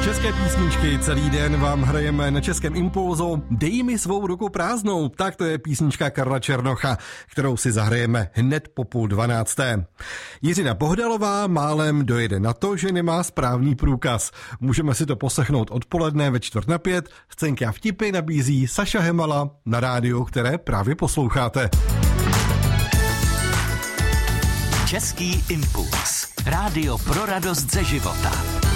České písničky celý den vám hrajeme na Českém Impulzu. Dej mi svou ruku prázdnou, tak to je písnička Karla Černocha, kterou si zahrajeme hned po 11:30. Jiřina Bohdalová málem dojede na to, že nemá správný průkaz. Můžeme si to poslechnout odpoledne ve 4:45. Scénky a vtipy nabízí Saša Hemala na rádiu, které právě posloucháte. Český Impuls. Rádio pro radost ze života.